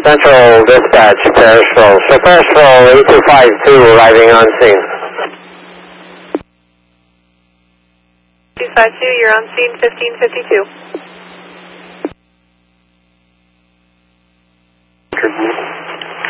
Central Dispatch, Parisville. So Parisville 8252 arriving on scene. 252, you're on scene 1552.